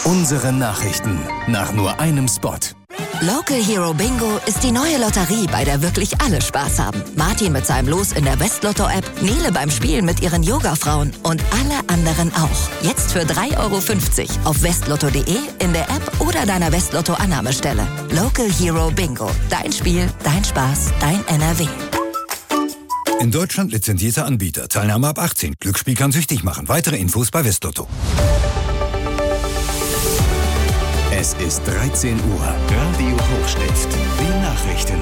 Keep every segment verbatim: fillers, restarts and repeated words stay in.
Unsere Nachrichten nach nur einem Spot. Local Hero Bingo ist die neue Lotterie, bei der wirklich alle Spaß haben. Martin mit seinem Los in der Westlotto-App, Nele beim Spielen mit ihren Yoga-Frauen und alle anderen auch. Jetzt für drei Euro fünfzig auf westlotto punkt de, in der App oder deiner Westlotto-Annahmestelle. Local Hero Bingo. Dein Spiel, dein Spaß, dein N R W. In Deutschland lizenzierter Anbieter. Teilnahme ab achtzehn. Glücksspiel kann süchtig machen. Weitere Infos bei Westlotto. Es ist dreizehn Uhr. Radio Hochstift. Die Nachrichten.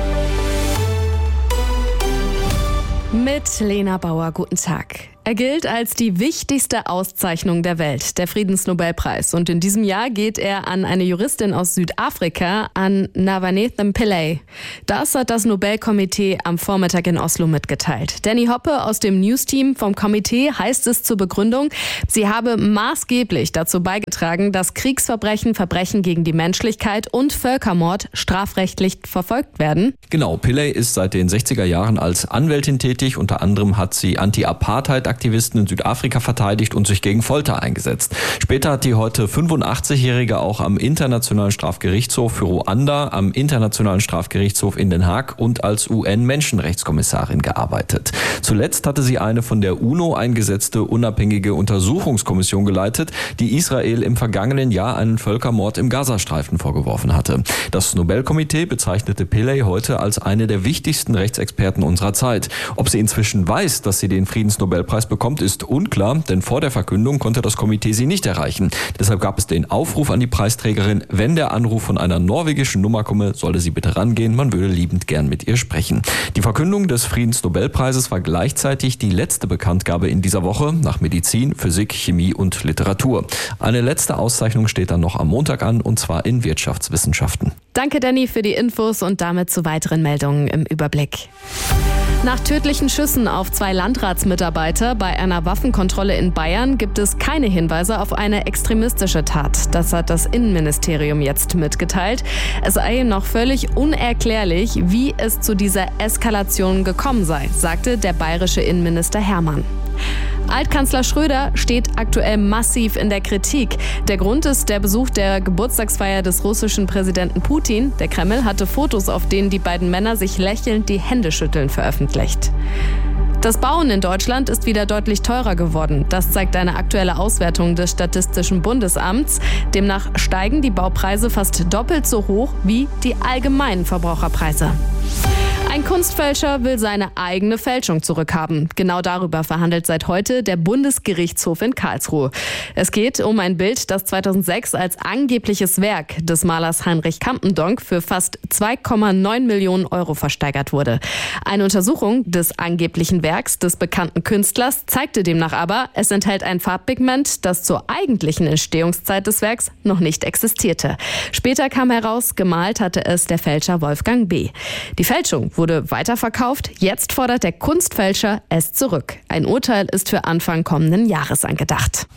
Mit Lena Bauer, guten Tag. Er gilt als die wichtigste Auszeichnung der Welt, der Friedensnobelpreis. Und in diesem Jahr geht er an eine Juristin aus Südafrika, an Navanethem Pillay. Das hat das Nobelkomitee am Vormittag in Oslo mitgeteilt. Danny Hoppe aus dem News-Team vom Komitee heißt es zur Begründung, sie habe maßgeblich dazu beigetragen, dass Kriegsverbrechen, Verbrechen gegen die Menschlichkeit und Völkermord strafrechtlich verfolgt werden. Genau, Pillay ist seit den sechziger Jahren als Anwältin tätig. Unter anderem hat sie Anti-Apartheid Aktivisten in Südafrika verteidigt und sich gegen Folter eingesetzt. Später hat die heute fünfundachtzig-Jährige auch am Internationalen Strafgerichtshof für Ruanda, am Internationalen Strafgerichtshof in Den Haag und als U N-Menschenrechtskommissarin gearbeitet. Zuletzt hatte sie eine von der UNO eingesetzte unabhängige Untersuchungskommission geleitet, die Israel im vergangenen Jahr einen Völkermord im Gazastreifen vorgeworfen hatte. Das Nobelkomitee bezeichnete Pillay heute als eine der wichtigsten Rechtsexperten unserer Zeit. Ob sie inzwischen weiß, dass sie den Friedensnobelpreis bekommt, ist unklar, denn vor der Verkündung konnte das Komitee sie nicht erreichen. Deshalb gab es den Aufruf an die Preisträgerin, wenn der Anruf von einer norwegischen Nummer komme, solle sie bitte rangehen, man würde liebend gern mit ihr sprechen. Die Verkündung des Friedensnobelpreises war gleichzeitig die letzte Bekanntgabe in dieser Woche nach Medizin, Physik, Chemie und Literatur. Eine letzte Auszeichnung steht dann noch am Montag an, und zwar in Wirtschaftswissenschaften. Danke, Danny, für die Infos und damit zu weiteren Meldungen im Überblick. Nach tödlichen Schüssen auf zwei Landratsmitarbeiter bei einer Waffenkontrolle in Bayern gibt es keine Hinweise auf eine extremistische Tat. Das hat das Innenministerium jetzt mitgeteilt. Es sei noch völlig unerklärlich, wie es zu dieser Eskalation gekommen sei, sagte der bayerische Innenminister Hermann. Altkanzler Schröder steht aktuell massiv in der Kritik. Der Grund ist der Besuch der Geburtstagsfeier des russischen Präsidenten Putin. Der Kreml hatte Fotos, auf denen die beiden Männer sich lächelnd die Hände schütteln, veröffentlicht. Das Bauen in Deutschland ist wieder deutlich teurer geworden. Das zeigt eine aktuelle Auswertung des Statistischen Bundesamts. Demnach steigen die Baupreise fast doppelt so hoch wie die allgemeinen Verbraucherpreise. Ein Kunstfälscher will seine eigene Fälschung zurückhaben. Genau darüber verhandelt seit heute der Bundesgerichtshof in Karlsruhe. Es geht um ein Bild, das zweitausendsechs als angebliches Werk des Malers Heinrich Campendonck für fast zwei Komma neun Millionen Euro versteigert wurde. Eine Untersuchung des angeblichen Werks des bekannten Künstlers zeigte demnach aber, es enthält ein Farbpigment, das zur eigentlichen Entstehungszeit des Werks noch nicht existierte. Später kam heraus, gemalt hatte es der Fälscher Wolfgang B. Die Fälschung wurde weiterverkauft. Jetzt fordert der Kunstfälscher es zurück. Ein Urteil ist für Anfang kommenden Jahres angedacht.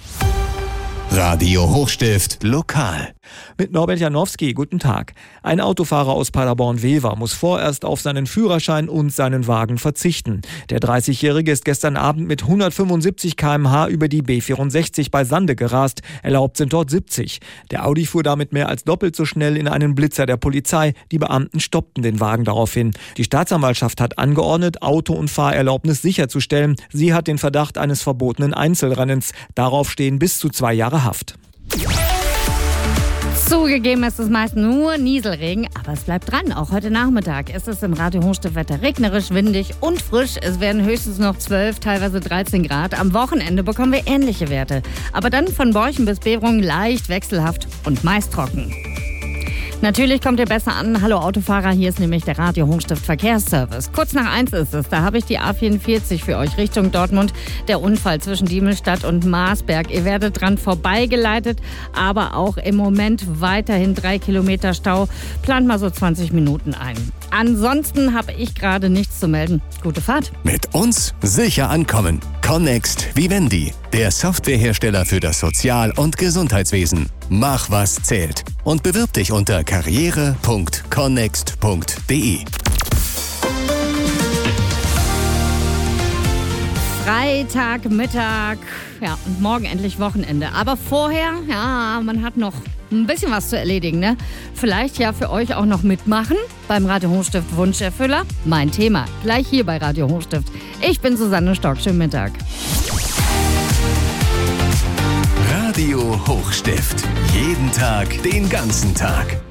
Radio Hochstift lokal. Mit Norbert Janowski, guten Tag. Ein Autofahrer aus Paderborn-Wever muss vorerst auf seinen Führerschein und seinen Wagen verzichten. Der dreißigjährige ist gestern Abend mit hundertfünfundsiebzig Kilometer pro Stunde über die B vierundsechzig bei Sande gerast. Erlaubt sind dort siebzig. Der Audi fuhr damit mehr als doppelt so schnell in einen Blitzer der Polizei. Die Beamten stoppten den Wagen daraufhin. Die Staatsanwaltschaft hat angeordnet, Auto- und Fahrerlaubnis sicherzustellen. Sie hat den Verdacht eines verbotenen Einzelrennens. Darauf stehen bis zu zwei Jahre Haft. Zugegeben ist es meist nur Nieselregen, aber es bleibt dran. Auch heute Nachmittag ist es im Radio Hochstift Wetter regnerisch, windig und frisch. Es werden höchstens noch zwölf, teilweise dreizehn Grad. Am Wochenende bekommen wir ähnliche Werte. Aber dann von Bräuchen bis Bäverungen leicht wechselhaft und meist trocken. Natürlich kommt ihr besser an. Hallo Autofahrer, hier ist nämlich der Radio Hochstift Verkehrsservice. Kurz nach eins ist es, da habe ich die A vierundvierzig für euch Richtung Dortmund. Der Unfall zwischen Diemelstadt und Marsberg. Ihr werdet dran vorbeigeleitet, aber auch im Moment weiterhin drei Kilometer Stau. Plant mal so zwanzig Minuten ein. Ansonsten habe ich gerade nichts zu melden. Gute Fahrt. Mit uns sicher ankommen. Connext Vivendi, der Softwarehersteller für das Sozial- und Gesundheitswesen. Mach, was zählt. Und bewirb dich unter karriere punkt connext punkt de. Freitagmittag, ja, und morgen endlich Wochenende. Aber vorher, ja, man hat noch ein bisschen was zu erledigen, ne? Vielleicht ja für euch auch noch mitmachen beim Radio Hochstift Wunscherfüller. Mein Thema, gleich hier bei Radio Hochstift. Ich bin Susanne Stock, schönen Mittag. Radio Hochstift. Jeden Tag, den ganzen Tag.